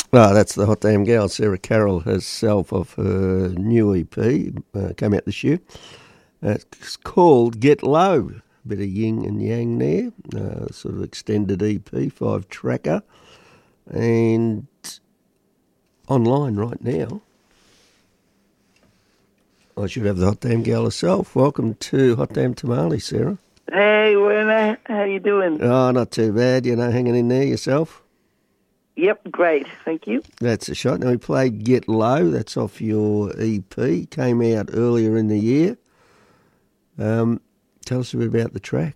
Oh, that's the hot damn gal, Sarah Carroll herself, of her new EP, came out this year. It's called Get Low. Bit of yin and yang there, sort of extended EP, 5-tracker, and online right now. I should have the hot damn gal herself. Welcome to Hot Damn Tamale, Sarah. Hey, Werner, how you doing? Oh, not too bad, hanging in there yourself. Yep, great, thank you. That's a shot. Now, we played Get Low. That's off your EP. Came out earlier in the year. Tell us a bit about the track.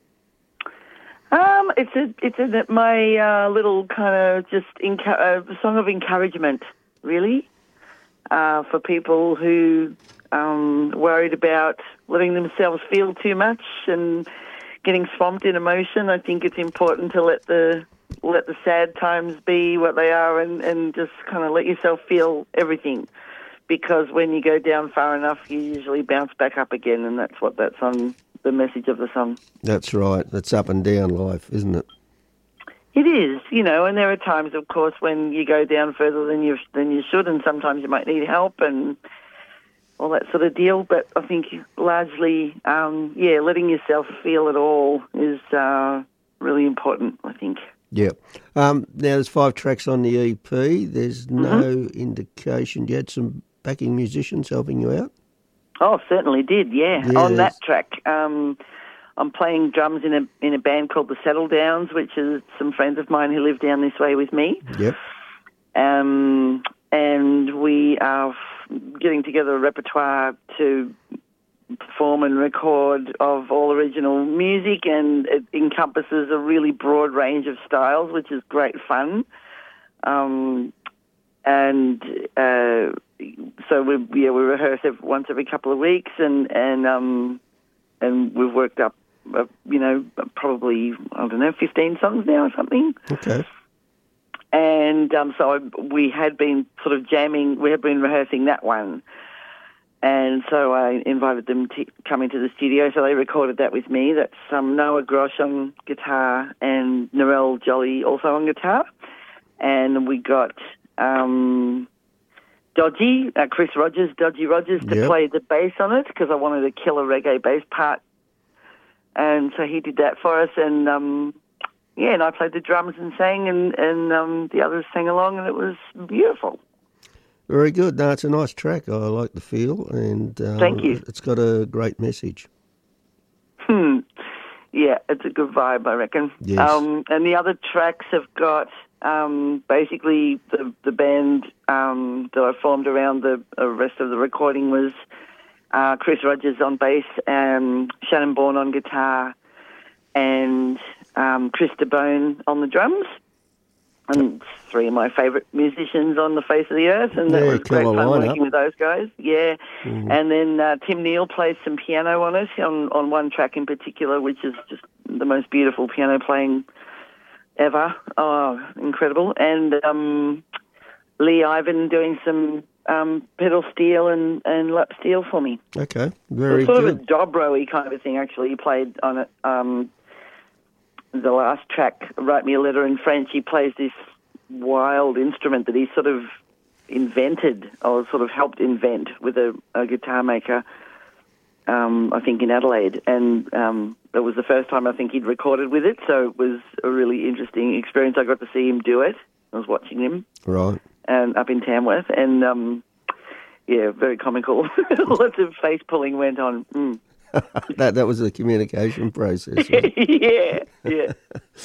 It's my little kind of just song of encouragement, really, for people who worried about letting themselves feel too much and getting swamped in emotion. I think it's important to let the sad times be what they are and just kind of let yourself feel everything, because when you go down far enough, you usually bounce back up again, and that's what that song, the message of the song. That's right. That's up and down life, isn't it? It is, and there are times, of course, when you go down further than you should, and sometimes you might need help and all that sort of deal. But I think largely, letting yourself feel it all is really important, I think. Yeah. Now, there's 5 tracks on the EP. There's no indication. You had some backing musicians helping you out? Oh, certainly did, yeah. On that track, I'm playing drums in a band called the Settle Downs, which is some friends of mine who live down this way with me. Yep. And we are getting together a repertoire to perform and record of all original music, and it encompasses a really broad range of styles, which is great fun. So we rehearse once every couple of weeks, and we've worked up, probably 15 songs now or something. Okay. And so we had been sort of jamming. We had been rehearsing that one. And so I invited them to come into the studio, so they recorded that with me. That's Noah Grosh on guitar and Narelle Jolly also on guitar. And we got Chris Rogers, Dodgy Rogers, to play the bass on it, because I wanted a killer reggae bass part. And so he did that for us, and and I played the drums and sang, and the others sang along, and it was beautiful. Very good. No, it's a nice track. I like the feel, and thank you. It's got a great message. Yeah, it's a good vibe, I reckon. Yes. And the other tracks have got basically the band that I formed around the rest of the recording was Chris Rogers on bass, Shannon Bourne on guitar, and Chris DeBone on the drums. And 3 of my favourite musicians on the face of the earth, and that was great fun working with those guys. Yeah, and then Tim Neal plays some piano on it, on one track in particular, which is just the most beautiful piano playing ever. Oh, incredible. And Lee Ivan doing some pedal steel and lap steel for me. Okay, very good. Sort of a dobro-y kind of a thing, actually. He played on it. The last track, Write Me a Letter in French, he plays this wild instrument that he sort of invented, or sort of helped invent, with a guitar maker, I think in Adelaide. And it was the first time I think he'd recorded with it, so it was a really interesting experience. I got to see him do it. I was watching him. Right. And up in Tamworth, and very comical. Lots of face pulling went on. That was the communication process. Yeah. The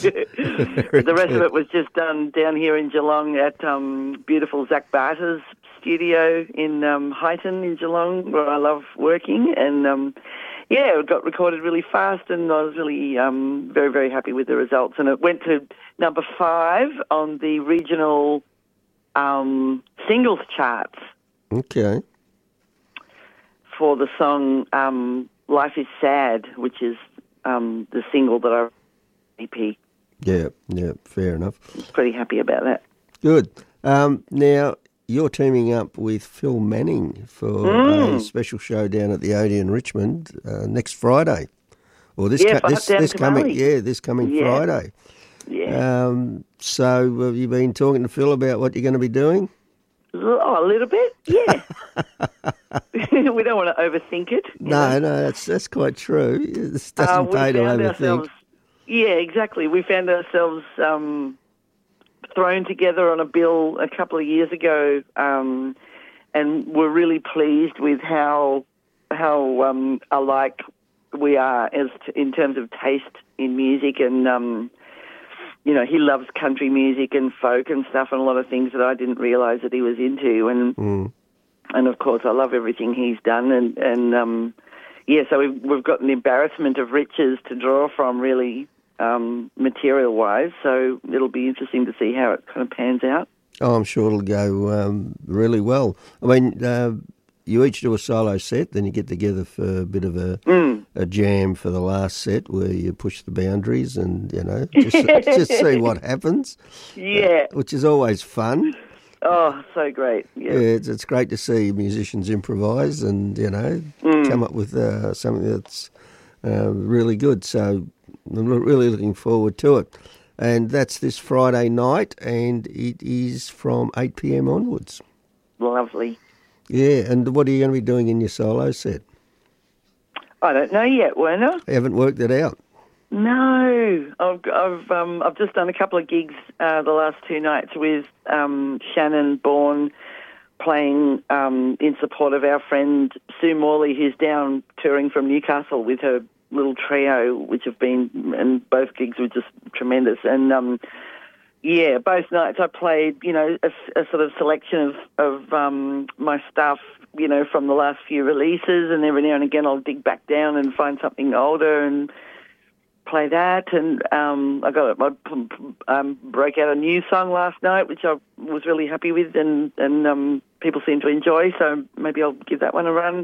rest of it was just done down here in Geelong at beautiful Zach Barter's studio in Highton in Geelong, where I love working. And it got recorded really fast, and I was really very, very happy with the results. And it went to number 5 on the regional singles charts. Okay. For the song Life is Sad, which is the single that I EP. Yeah, fair enough. Pretty happy about that. Good. Now, you're teaming up with Phil Manning for a special show down at the Odeon Richmond next Friday. Or this coming Friday. Yeah. So have you been talking to Phil about what you're going to be doing? Oh, a little bit, yeah. We don't want to overthink it. No, that's quite true. It doesn't pay to overthink. Yeah, exactly. We found ourselves thrown together on a bill a couple of years ago, and we're really pleased with how alike we are in terms of taste in music. And he loves country music and folk and stuff, and a lot of things that I didn't realise that he was into. And of course, I love everything he's done. And so we've got an embarrassment of riches to draw from, really, material-wise. So it'll be interesting to see how it kind of pans out. Oh, I'm sure it'll go really well. I mean, you each do a solo set, then you get together for a bit of a jam for the last set where you push the boundaries and, just see what happens. Yeah. Which is always fun. Oh, so great. Yeah, it's great to see musicians improvise and, come up with something that's really good. So I'm really looking forward to it. And that's this Friday night, and it is from 8 p.m. onwards. Lovely. Yeah, and what are you going to be doing in your solo set? I don't know yet, Werner. I haven't worked it out. No, I've just done a couple of gigs the last 2 nights with Shannon Bourne playing in support of our friend Sue Morley, who's down touring from Newcastle with her little trio, which have been, and both gigs were just tremendous. And both nights I played, a sort of selection of my stuff, from the last few releases, and every now and again I'll dig back down and find something older and play that. And I broke out a new song last night, which I was really happy with, and people seem to enjoy, so maybe I'll give that one a run.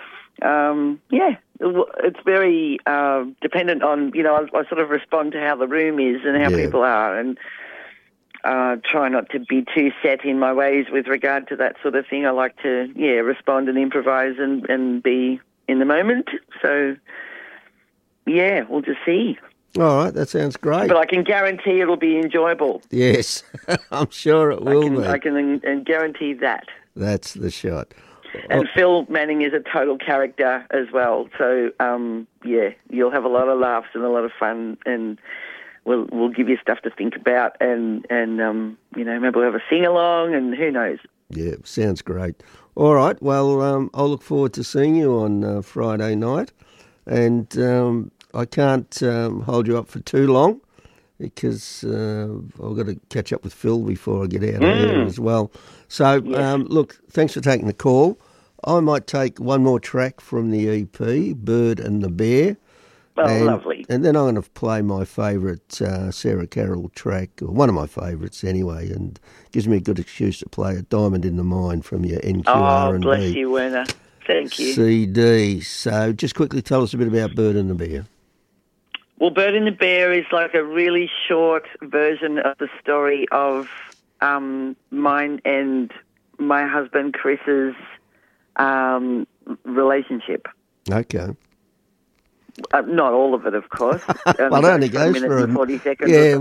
It's very dependent on, I sort of respond to how the room is and how people are, and try not to be too set in my ways with regard to that sort of thing. I like to, respond and improvise and be in the moment. So, we'll just see. All right, that sounds great. But I can guarantee it'll be enjoyable. Yes, I'm sure it will be. I can guarantee that. That's the shot. And Phil Manning is a total character as well. So, you'll have a lot of laughs and a lot of fun, and we'll give you stuff to think about, and maybe we'll have a sing-along, and who knows. Yeah, sounds great. All right, well, I'll look forward to seeing you on Friday night, and I can't hold you up for too long because I've got to catch up with Phil before I get out of here as well. So, look, thanks for taking the call. I might take one more track from the EP, Bird and the Bear. Oh, lovely. And then I'm going to play my favourite Sarah Carroll track, or one of my favourites anyway, and gives me a good excuse to play a Diamond in the Mine from your NQR&B. Oh, bless you, Werner. Thank you. CD. So just quickly tell us a bit about Bird and the Bear. Well, Bird and the Bear is like a really short version of the story of mine and my husband Chris's relationship. Okay. Not all of it, of course. Well, it only goes for 40 seconds. Yeah,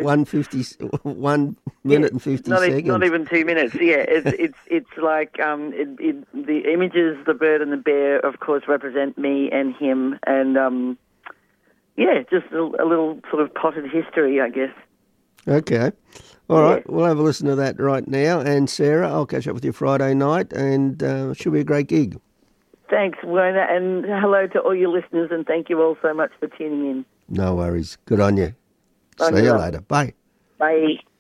1 minute and 50 seconds. Not even 2 minutes. Yeah, it's like the images, the bird and the bear, of course, represent me and him, and just a little sort of potted history, I guess. Okay. All right, we'll have a listen to that right now. And Sarah, I'll catch up with you Friday night, and it should be a great gig. Thanks, Werner, and hello to all your listeners, and thank you all so much for tuning in. No worries. Good on you. See you later. Bye. Bye.